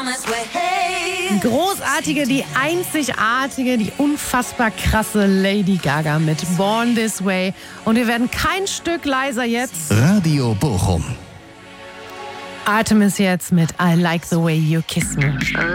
Großartige, die einzigartige, die unfassbar krasse Lady Gaga mit Born This Way. Und wir werden kein Stück leiser jetzt. Radio Bochum. Artemis jetzt mit I Like the Way You Kiss Me.